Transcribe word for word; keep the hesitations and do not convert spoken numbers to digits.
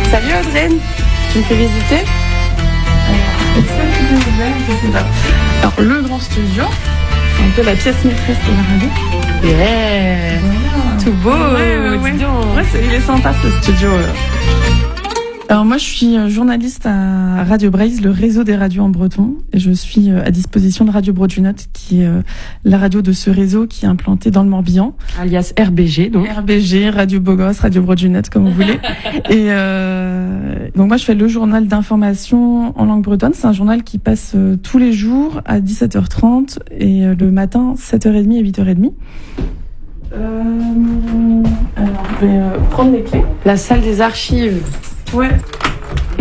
Salut Audrey, tu me fais visiter? Est-ce que tu peux ouvrir? Je sais pas. Alors, le grand studio, c'est un peu la pièce maîtresse de la radio. Yeah, Voilà. tout beau. Ouais, ouais, ouais. Dis donc. Ouais, c'est, il est sympa ce studio. euh. Alors moi, je suis journaliste à Radio Braise, le réseau des radios en breton, et je suis à disposition de Radio Broadunot, qui est la radio de ce réseau qui est implantée dans le Morbihan. Alias R B G, donc. R B G, Radio Bogos, Radio Broadunot, comme vous voulez. Et euh, donc moi, je fais le journal d'information en langue bretonne. C'est un journal qui passe euh, tous les jours à dix-sept heures trente et euh, le matin sept heures trente et huit heures trente. Euh, alors, je vais euh, prendre les clés. La salle des archives. Ouais.